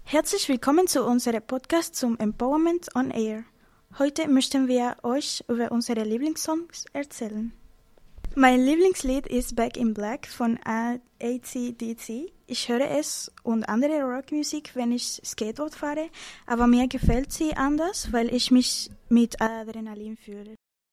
Herzlich willkommen zu unserem Podcast zum Empowerment on Air. Heute möchten wir euch über unsere Lieblingssongs erzählen. Mein Lieblingslied ist Back in Black von AC/DC. Ich höre es und andere Rockmusik, wenn ich Skateboard fahre, aber mir gefällt sie anders, weil ich mich mit Adrenalin fühle.